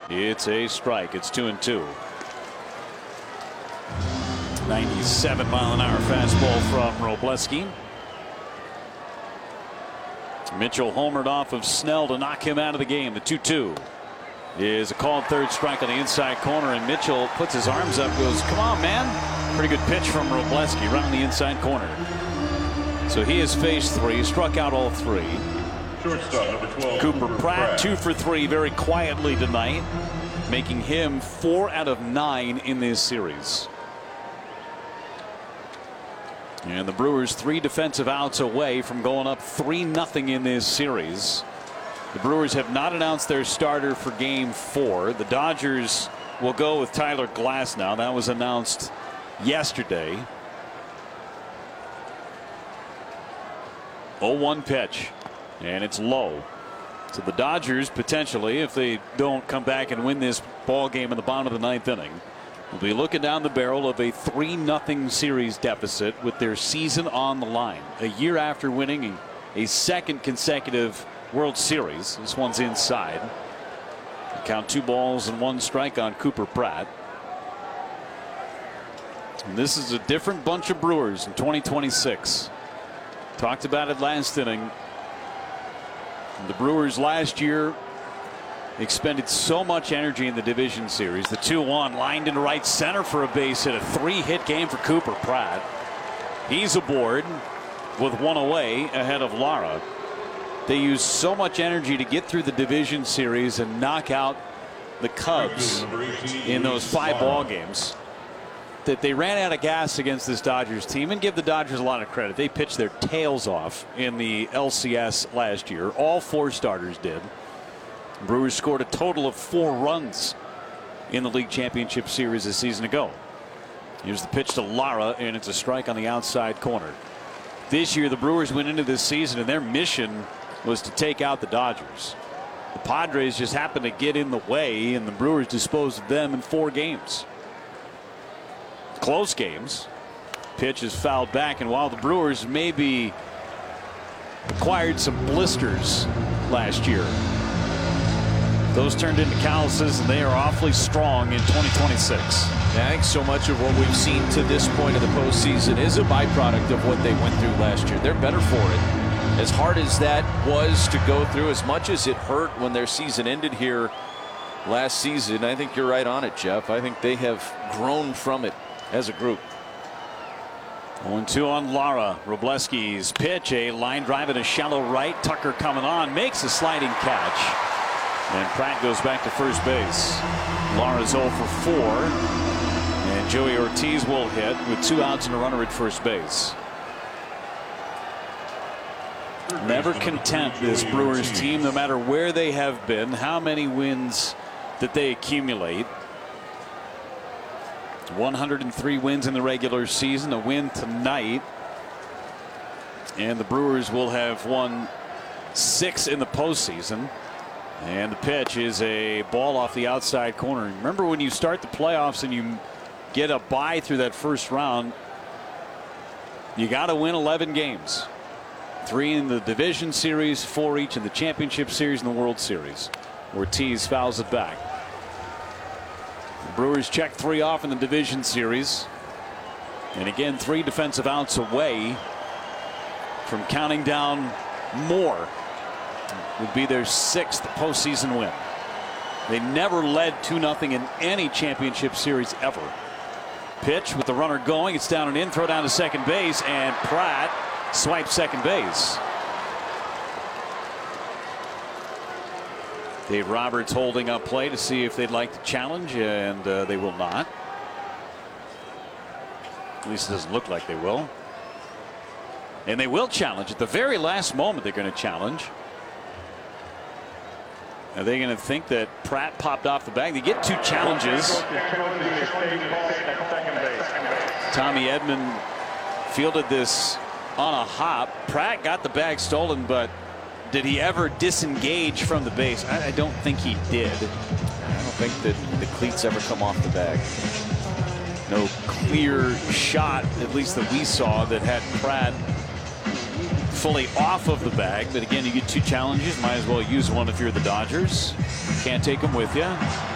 It's a strike. It's 2-2. 97-mile-an-hour fastball from Robleski. Mitchell homered off of Snell to knock him out of the game. The 2-2 is a called third strike on the inside corner, and Mitchell puts his arms up, goes, come on, man. Pretty good pitch from Robleski right on the inside corner. So he has faced three, struck out all three. Shortstop, number 12, Cooper Pratt 2 for 3 very quietly tonight, making him 4 out of 9 in this series. And the Brewers 3 defensive outs away from going up 3-0 in this series. The Brewers have not announced their starter for game 4. The Dodgers will go with Tyler Glasnow. That was announced yesterday. 0-1 pitch, and it's low. So the Dodgers potentially, if they don't come back and win this ball game in the bottom of the 9th inning, will be looking down the barrel of a 3-0 series deficit with their season on the line. A year after winning a second consecutive World Series. This one's inside. Count 2 balls and 1 strike on Cooper Pratt. And this is a different bunch of Brewers in 2026. Talked about it last inning. The Brewers last year expended so much energy in the division series. The 2-1 lined into right center for a base hit. A 3-hit game for Cooper Pratt. He's aboard with 1 away ahead of Lara. They used so much energy to get through the division series and knock out the Cubs in those 5 ball games that they ran out of gas against this Dodgers team. And give the Dodgers a lot of credit. They pitched their tails off in the LCS last year. All 4 starters did. Brewers scored a total of 4 runs in the league championship series a season ago. Here's the pitch to Lara, and it's a strike on the outside corner. This year the Brewers went into this season and their mission was to take out the Dodgers. The Padres just happened to get in the way, and the Brewers disposed of them in 4 games. Close games. Pitch is fouled back, and while the Brewers maybe acquired some blisters last year, those turned into calluses, and they are awfully strong in 2026. Yeah, I think so much of what we've seen to this point of the postseason is a byproduct of what they went through last year. They're better for it. As hard as that was to go through, as much as it hurt when their season ended here last season, I think you're right on it, Jeff. I think they have grown from it as a group. 0-2 on Lara. Robleski's pitch, a line drive in a shallow right. Tucker coming on, makes a sliding catch. And Pratt goes back to first base. Lara's 0 for 4. And Joey Ortiz will hit with 2 outs and a runner at first base. Never content, this Brewers team, no matter where they have been, how many wins that they accumulate. 103 wins in the regular season, a win tonight. And the Brewers will have won 6 in the postseason. And the pitch is a ball off the outside corner. Remember, when you start the playoffs and you get a bye through that first round, you got to win 11 games. 3 in the division series, 4 each in the championship series and the World Series. Ortiz fouls it back. The Brewers check 3 off in the division series. And again, 3 defensive outs away from counting down more. Would be their 6th postseason win. They never led 2-0 in any championship series ever. Pitch with the runner going. It's down and in. Throw down to second base, and Pratt swipes second base. Dave Roberts holding up play to see if they'd like to challenge, and they will not. At least it doesn't look like they will. And they will challenge. At the very last moment, they're going to challenge. Are they going to think that Pratt popped off the bag? They get 2 challenges. Tommy Edman fielded this on a hop. Pratt got the bag stolen, but did he ever disengage from the base? I don't think he did. I don't think that the cleats ever come off the bag. No clear shot, at least that we saw, that had Pratt fully off of the bag. But again, you get 2 challenges. Might as well use one if you're the Dodgers. Can't take them with you.